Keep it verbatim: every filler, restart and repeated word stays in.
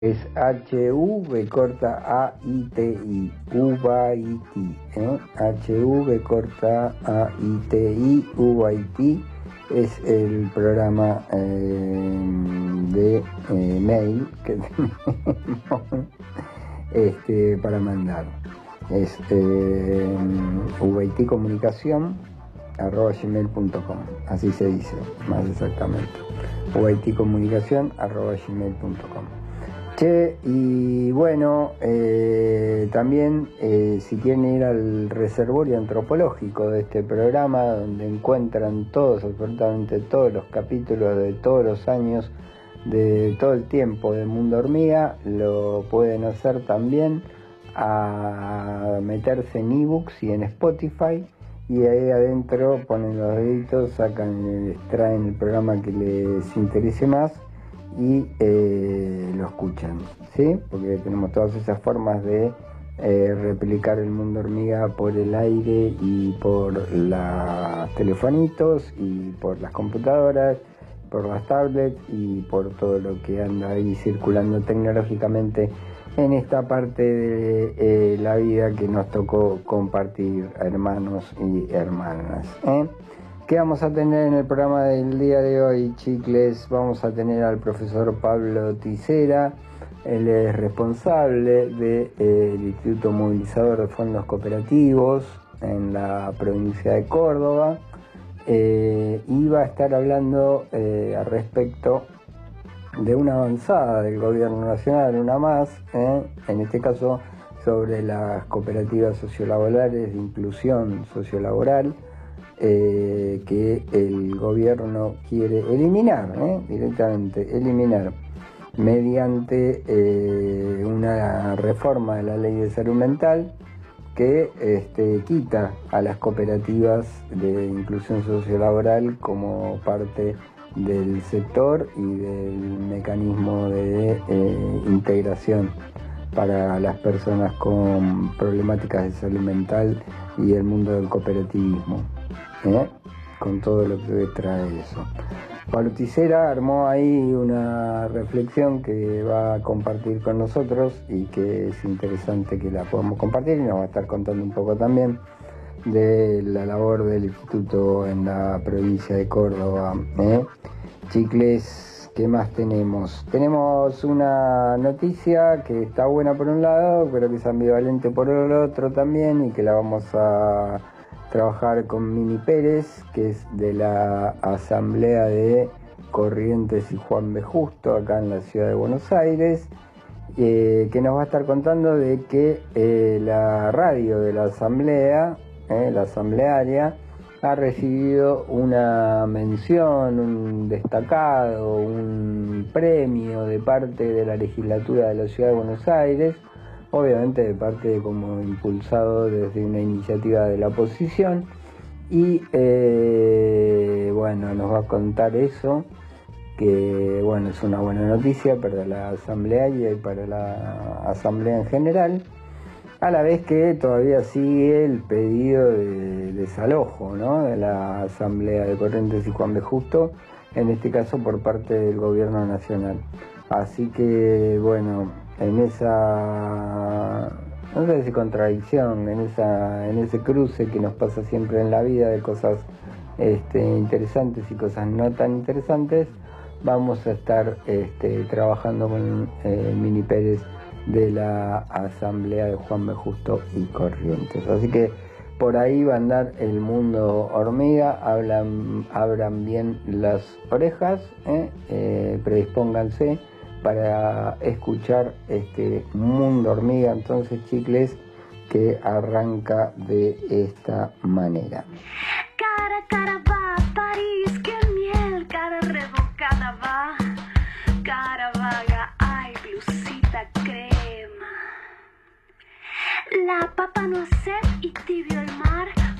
Es H U B corta A I T I, Ubaiti, ¿eh? H U B corta A I T I, Ubaiti es el programa eh, de eh, mail que tenemos este, para mandar. Es eh, ubaiti comunicación arroba gmail punto com, así se dice más exactamente, ubaiti comunicación arroba gmail punto com. Che, y bueno, eh, también eh, si quieren ir al reservorio antropológico de este programa, donde encuentran todos, absolutamente todos los capítulos de todos los años, de todo el tiempo de Mundo Hormiga, lo pueden hacer también a meterse en ebooks y en Spotify, y ahí adentro ponen los deditos, sacan, extraen el programa que les interese más y eh, lo escuchan, ¿sí? Porque tenemos todas esas formas de eh, replicar el Mundo Hormiga por el aire y por los telefonitos y por las computadoras, por las tablets y por todo lo que anda ahí circulando tecnológicamente en esta parte de eh, la vida que nos tocó compartir, hermanos y hermanas, ¿eh? ¿Qué vamos a tener en el programa del día de hoy, chicles? Vamos a tener al profesor Pablo Ticera. Él es responsable del eh, Instituto Movilizador de Fondos Cooperativos en la provincia de Córdoba, eh, y va a estar hablando eh, al respecto de una avanzada del gobierno nacional, una más, eh, en este caso sobre las cooperativas sociolaborales de inclusión sociolaboral, Eh, que el gobierno quiere eliminar, ¿eh? directamente eliminar, mediante eh, una reforma de la ley de salud mental que este, quita a las cooperativas de inclusión sociolaboral como parte del sector y del mecanismo de eh, integración para las personas con problemáticas de salud mental y el mundo del cooperativismo, ¿eh? con todo lo que trae eso. Pablo Ticera armó ahí una reflexión que va a compartir con nosotros y que es interesante que la podamos compartir, y nos va a estar contando un poco también de la labor del instituto en la provincia de Córdoba, ¿eh? Chicles, ¿qué más tenemos? Tenemos una noticia que está buena por un lado, pero que es ambivalente por el otro también, y que la vamos a trabajar con Mini Pérez, que es de la Asamblea de Corrientes y Juan B. Justo, acá en la ciudad de Buenos Aires, eh, que nos va a estar contando de que eh, la radio de la Asamblea, eh, la asamblearia, ha recibido una mención, un destacado, un premio de parte de la legislatura de la ciudad de Buenos Aires, obviamente de parte como impulsado desde una iniciativa de la oposición, y eh, bueno, nos va a contar eso, que bueno, es una buena noticia para la asamblea y para la asamblea en general, a la vez que todavía sigue el pedido de desalojo, ¿no?, de la asamblea de Corrientes y Juan B. Justo, en este caso por parte del gobierno nacional. Así que bueno, en esa, no sé si contradicción, en esa, en ese cruce que nos pasa siempre en la vida de cosas este, interesantes y cosas no tan interesantes, vamos a estar este, trabajando con eh, Mini Pérez de la Asamblea de Juan B. Justo y Corrientes. Así que por ahí va a andar el Mundo Hormiga. Hablan, abran bien las orejas, ¿eh? Eh, predispónganse para escuchar este Mundo Hormiga, entonces, chicles, que arranca de esta manera.